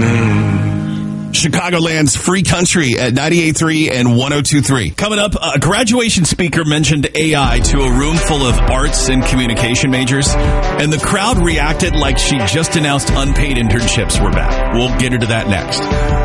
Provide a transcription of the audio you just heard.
Chicagoland's Free Country at 98.3 and 102.3. Coming up, a graduation speaker mentioned AI to a room full of arts and communication majors, and the crowd reacted like she just announced unpaid internships were back. We'll get into that next.